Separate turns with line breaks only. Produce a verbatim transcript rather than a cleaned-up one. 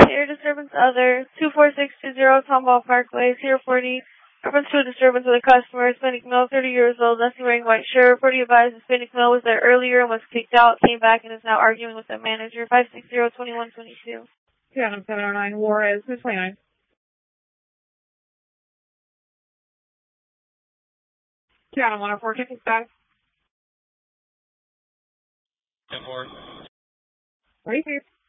Air disturbance other, two four six two zero Tomball Parkway, Sierra forty. Reference to a disturbance of the customer, Hispanic male, thirty years old, nothing wearing white shirt. forty advised Hispanic male was there earlier and was kicked out, came back and is now arguing with the manager. five six zero two one two two.
two seven zero nine, Juarez, two twenty-nine. two one oh four, ticket status.
ten four.
Ready, please.